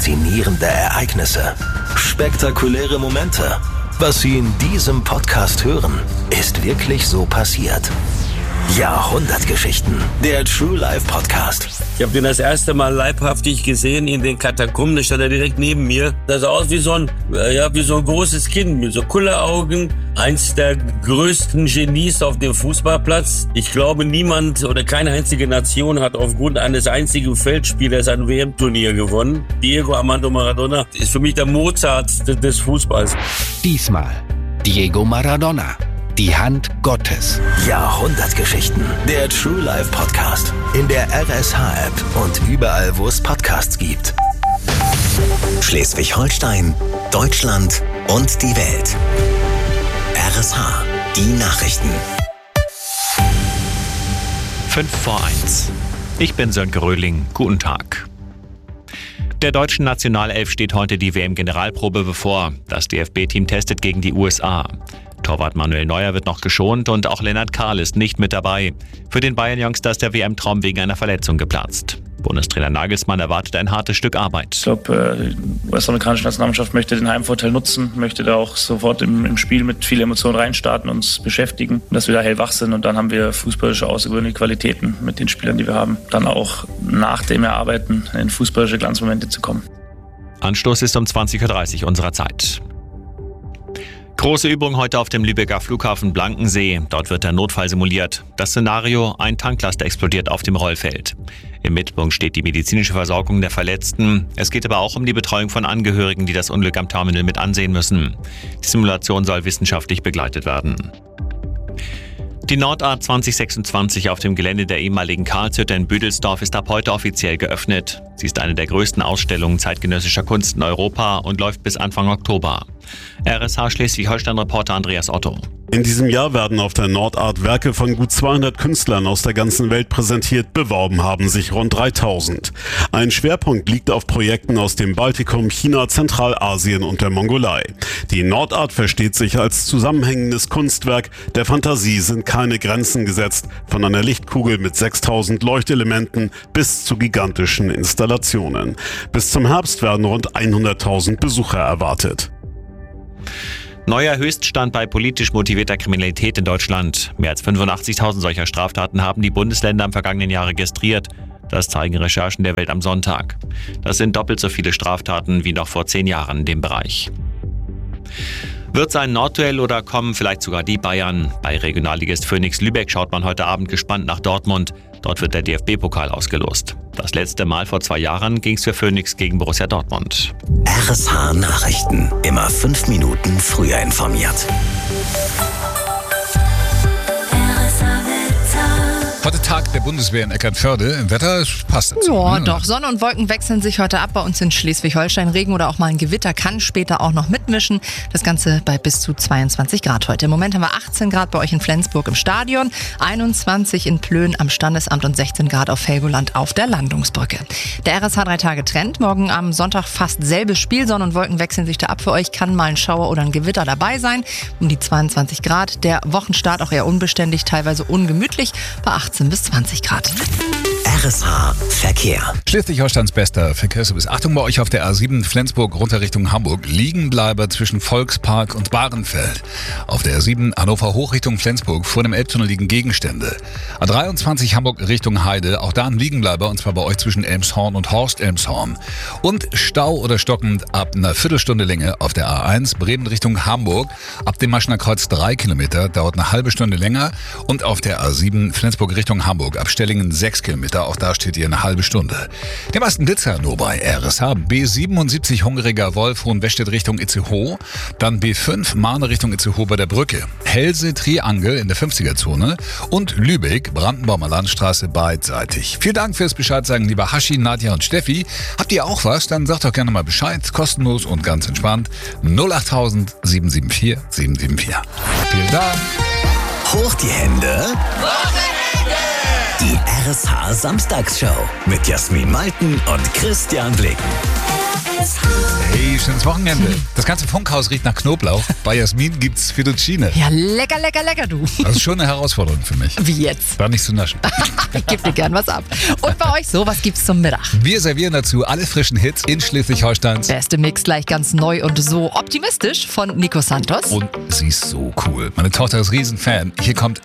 faszinierende Ereignisse, spektakuläre Momente. Was Sie in diesem Podcast hören, ist wirklich so passiert. Jahrhundertgeschichten, der True Life Podcast. Ich habe den das erste Mal leibhaftig gesehen in den Katakomben. Da stand er direkt neben mir. Das sah aus wie so ein großes Kind mit so Kulleraugen. Eins der größten Genies auf dem Fußballplatz. Ich glaube, niemand oder keine einzige Nation hat aufgrund eines einzigen Feldspielers ein WM-Turnier gewonnen. Diego Armando Maradona ist für mich der Mozart des Fußballs. Diesmal Diego Maradona. Die Hand Gottes. Jahrhundertgeschichten. Der True Life Podcast. In der RSH-App und überall, wo es Podcasts gibt. Schleswig-Holstein, Deutschland und die Welt. RSH. Die Nachrichten. 5:01. Ich bin Sönke Röhling. Guten Tag. Der deutschen Nationalelf steht heute die WM-Generalprobe bevor. Das DFB-Team testet gegen die USA. Torwart Manuel Neuer wird noch geschont und auch Lennart Kahl ist nicht mit dabei. Für den Bayern-Youngster ist der WM-Traum wegen einer Verletzung geplatzt. Bundestrainer Nagelsmann erwartet ein hartes Stück Arbeit. Ich glaube, die US-amerikanische Nationalmannschaft möchte den Heimvorteil nutzen, möchte da auch sofort im Spiel mit viel Emotion reinstarten, uns beschäftigen, dass wir da hellwach sind und dann haben wir fußballische außergewöhnliche Qualitäten mit den Spielern, die wir haben, dann auch nach dem Erarbeiten in fußballische Glanzmomente zu kommen. Anstoß ist um 20:30 Uhr unserer Zeit. Große Übung heute auf dem Lübecker Flughafen Blankensee. Dort wird der Notfall simuliert. Das Szenario: ein Tanklaster explodiert auf dem Rollfeld. Im Mittelpunkt steht die medizinische Versorgung der Verletzten. Es geht aber auch um die Betreuung von Angehörigen, die das Unglück am Terminal mit ansehen müssen. Die Simulation soll wissenschaftlich begleitet werden. Die Nordart 2026 auf dem Gelände der ehemaligen Karlshütte in Büdelsdorf ist ab heute offiziell geöffnet. Sie ist eine der größten Ausstellungen zeitgenössischer Kunst in Europa und läuft bis Anfang Oktober. RSH Schleswig-Holstein-Reporter Andreas Otto. In diesem Jahr werden auf der Nordart Werke von gut 200 Künstlern aus der ganzen Welt präsentiert. Beworben haben sich rund 3000. Ein Schwerpunkt liegt auf Projekten aus dem Baltikum, China, Zentralasien und der Mongolei. Die Nordart versteht sich als zusammenhängendes Kunstwerk. Der Fantasie sind keine Grenzen gesetzt. Von einer Lichtkugel mit 6000 Leuchtelementen bis zu gigantischen Installationen. Bis zum Herbst werden rund 100.000 Besucher erwartet. Neuer Höchststand bei politisch motivierter Kriminalität in Deutschland. Mehr als 85.000 solcher Straftaten haben die Bundesländer im vergangenen Jahr registriert. Das zeigen Recherchen der Welt am Sonntag. Das sind doppelt so viele Straftaten wie noch vor 10 Jahren in dem Bereich. Wird es ein Nordduell oder kommen vielleicht sogar die Bayern? Bei Regionalligist Phoenix Lübeck schaut man heute Abend gespannt nach Dortmund. Dort wird der DFB-Pokal ausgelost. Das letzte Mal vor 2 Jahren ging es für Phoenix gegen Borussia Dortmund. RSH Nachrichten. Immer 5 Minuten früher informiert. Heute Tag der Bundeswehr in Eckernförde. Im Wetter passt dazu. Ja, doch. Sonne und Wolken wechseln sich heute ab bei uns in Schleswig-Holstein. Regen oder auch mal ein Gewitter kann später auch noch mitmischen. Das Ganze bei bis zu 22 Grad heute. Im Moment haben wir 18 Grad bei euch in Flensburg im Stadion, 21 in Plön am Standesamt und 16 Grad auf Helgoland auf der Landungsbrücke. Der RSH 3-Tage-Trend. Morgen am Sonntag fast selbes Spiel. Sonne und Wolken wechseln sich da ab für euch. Kann mal ein Schauer oder ein Gewitter dabei sein. Um die 22 Grad. Der Wochenstart auch eher unbeständig, teilweise ungemütlich bei 18 bis 20 Grad. RSH Verkehr. Schleswig-Holsteins bester Verkehrsservice. Achtung bei euch auf der A7 Flensburg runter Richtung Hamburg. Liegenbleiber zwischen Volkspark und Bahrenfeld. Auf der A7 Hannover hoch Richtung Flensburg. Vor dem Elbtunnel liegen Gegenstände. A23 Hamburg Richtung Heide. Auch da ein Liegenbleiber und zwar bei euch zwischen Elmshorn und Horst-Elmshorn. Und Stau oder stockend ab einer Viertelstunde Länge auf der A1 Bremen Richtung Hamburg. Ab dem Maschener Kreuz 3 Kilometer. Dauert eine halbe Stunde länger. Und auf der A7 Flensburg Richtung Hamburg. Ab Stellingen 6 Kilometer. Auch da steht ihr eine halbe Stunde. Der meisten Blitzer nur bei RSH. B77 Hungriger Wolf Hohenwestedt Richtung Itzehoe. Dann B5 Mahne Richtung Itzehoe bei der Brücke. Helse Triangel in der 50er-Zone. Und Lübeck Brandenburger Landstraße beidseitig. Vielen Dank fürs Bescheid sagen, lieber Hashi, Nadja und Steffi. Habt ihr auch was? Dann sagt doch gerne mal Bescheid. Kostenlos und ganz entspannt. 08000 774 774. Vielen Dank. Hoch die Hände. Die RSH Samstagsshow mit Jasmin Malten und Christian Blicken. Hey, schönes Wochenende. Das ganze Funkhaus riecht nach Knoblauch. Bei Jasmin gibt's Fettuccine. Ja, lecker, lecker, lecker, du. Das ist schon eine Herausforderung für mich. Wie jetzt? War nicht zu naschen. Ich geb dir gern was ab. Und bei euch so, was gibt's zum Mittag? Wir servieren dazu alle frischen Hits in Schleswig-Holsteins. Beste Mix gleich ganz neu und so optimistisch von Nico Santos. Und sie ist so cool. Meine Tochter ist Riesenfan. Hier kommt